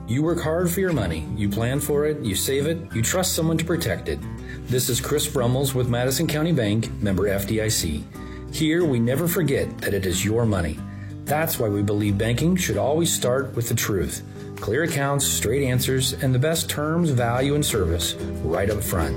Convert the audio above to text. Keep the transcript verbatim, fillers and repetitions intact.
You work hard for your money. You plan for it, you save it, you trust someone to protect it. This is Chris Brummels with Madison County Bank, member F D I C. Here, we never forget that it is your money. That's why we believe banking should always start with the truth. Clear accounts, straight answers, and the best terms, value, and service right up front.